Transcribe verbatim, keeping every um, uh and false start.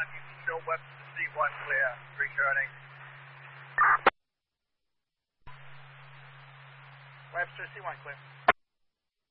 one, you can show Webster C one clear, returning. Webster C one clear.